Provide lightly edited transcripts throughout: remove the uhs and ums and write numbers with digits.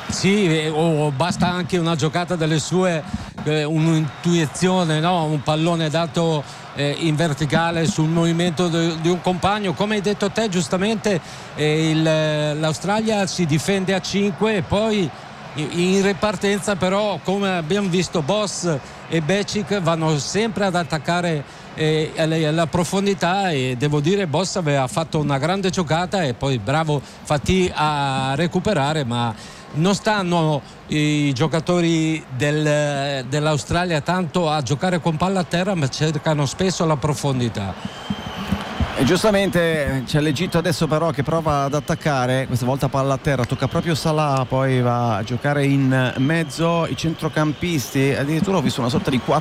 Sì, o basta anche una giocata delle sue, un'intuizione, no? Un pallone dato in verticale sul movimento di un compagno. Come hai detto te giustamente, l'Australia si difende a 5 e poi in ripartenza, però, come abbiamo visto, Boss e Becic vanno sempre ad attaccare alla profondità, e devo dire Boss aveva fatto una grande giocata e poi bravo Fatih a recuperare, ma non stanno i giocatori dell'Australia tanto a giocare con palla a terra, ma cercano spesso la profondità. E giustamente c'è l'Egitto adesso però che prova ad attaccare, questa volta palla a terra, tocca proprio Salah, poi va a giocare in mezzo i centrocampisti, addirittura ho visto una sorta di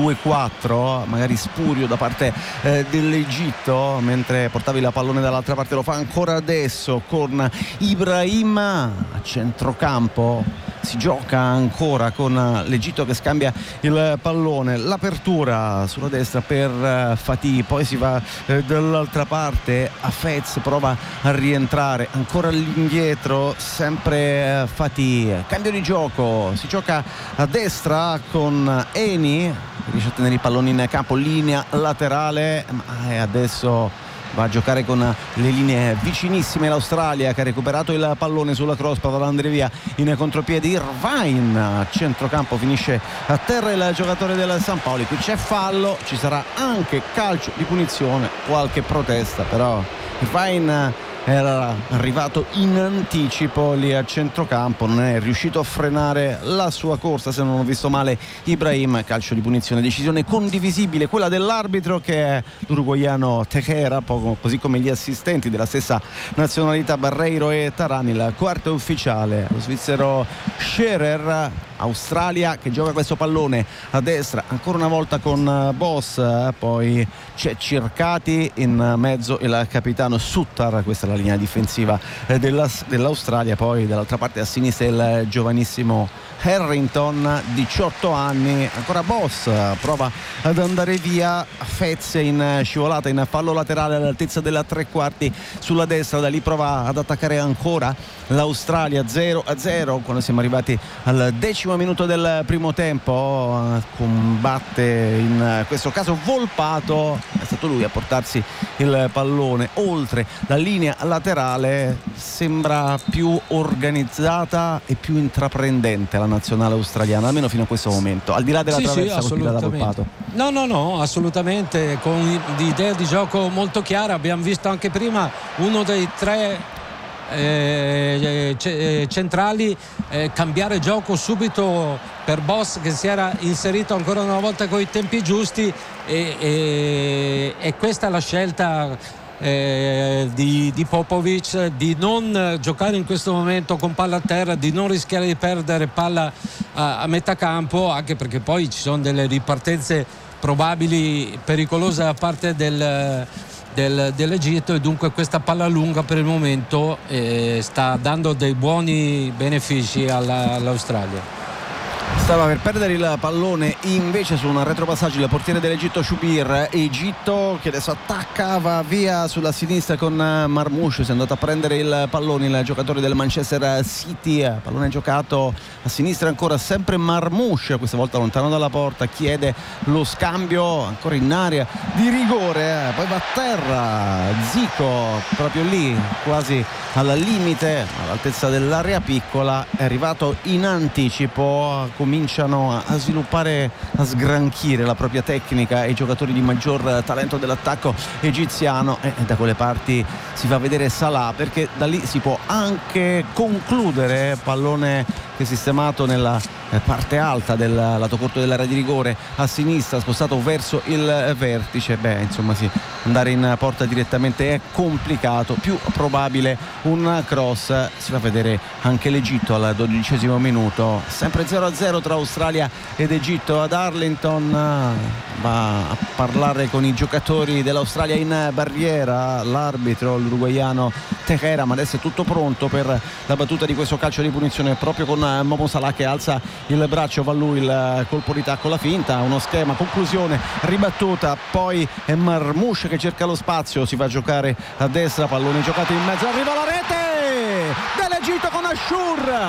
4-2-4, magari spurio da parte dell'Egitto, mentre portavi la pallone dall'altra parte. Lo fa ancora adesso con Ibrahim a centrocampo. Si gioca ancora con l'Egitto che scambia il pallone, l'apertura sulla destra per Fatih, poi si va dall'altra parte, Hafez prova a rientrare ancora all'indietro, sempre Fatih, cambio di gioco, si gioca a destra con Eni, riesce a tenere il pallone in campo, linea laterale, ma adesso va a giocare con le linee vicinissime l'Australia, che ha recuperato il pallone sulla cross, prova ad andare via in contropiede Irvine a centrocampo, finisce a terra il giocatore del San Paolo. Qui c'è fallo, ci sarà anche calcio di punizione, qualche protesta, però Irvine era arrivato in anticipo lì a centrocampo, non è riuscito a frenare la sua corsa, se non ho visto male Ibrahim. Calcio di punizione, decisione condivisibile quella dell'arbitro, che è l'uruguaiano Tejera, così come gli assistenti della stessa nazionalità Barreiro e Tarani. Il quarto ufficiale, lo svizzero Scherer. Australia che gioca questo pallone a destra ancora una volta con Boss, poi c'è Circati, in mezzo il capitano Suttar, questa è la linea difensiva dell'Australia, poi dall'altra parte a sinistra il giovanissimo Harrington, 18 anni, ancora Boss, prova ad andare via, Fez in scivolata, in fallo laterale all'altezza della tre quarti sulla destra, da lì prova ad attaccare ancora l'Australia. 0-0 quando siamo arrivati al 10° minuto del primo tempo. Combatte in questo caso Volpato, è stato lui a portarsi il pallone oltre la linea laterale. Sembra più organizzata e più intraprendente la nazionale australiana, almeno fino a questo momento, al di là della traversa colpita da Volpato. No, assolutamente, con l'idea di gioco molto chiara. Abbiamo visto anche prima uno dei tre centrali cambiare gioco subito per Boss, che si era inserito ancora una volta con i tempi giusti, e questa è la scelta di Popovic, di non giocare in questo momento con palla a terra, di non rischiare di perdere palla a metà campo, anche perché poi ci sono delle ripartenze probabili pericolose da parte dell'Egitto, e dunque questa palla lunga per il momento sta dando dei buoni benefici all'Australia. Stava per perdere il pallone invece su un retropassaggio il portiere dell'Egitto Shubir. Egitto che adesso attacca, va via sulla sinistra con Marmoush, si è andato a prendere il pallone il giocatore del Manchester City, pallone giocato a sinistra ancora, sempre Marmoush, questa volta lontano dalla porta, chiede lo scambio ancora in area di rigore, poi va a terra Zico proprio lì quasi al limite, all'altezza dell'area piccola, è arrivato in anticipo. Cominciano a sviluppare, a sgranchire la propria tecnica i giocatori di maggior talento dell'attacco egiziano, e da quelle parti si fa vedere Salah, perché da lì si può anche concludere. Pallone che è sistemato nella parte alta del lato corto dell'area di rigore a sinistra, spostato verso il vertice. Insomma sì, andare in porta direttamente è complicato, più probabile un cross. Si fa vedere anche l'Egitto al 12° minuto, sempre 0-0 tra Australia ed Egitto. Ad Arlington va a parlare con i giocatori dell'Australia in barriera l'arbitro, l'uruguaiano Tejera, ma adesso è tutto pronto per la battuta di questo calcio di punizione, proprio con Momo Salah che alza il braccio, va lui il colpo di tacco, la finta, uno schema, conclusione, ribattuta, poi è Marmoush che cerca lo spazio, si va a giocare a destra, pallone giocato in mezzo, arriva la rete dell'Egitto con Ashur.